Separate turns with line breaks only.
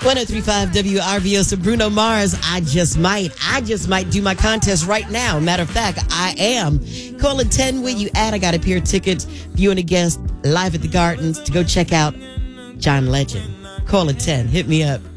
1035 WRVO. So Bruno Mars, I just might do my contest right now. Matter of fact, I am. Call it 10 where you at. I got a pair of tickets, viewing a guest live at the Gardens to go check out John Legend. Call it 10. Hit me up.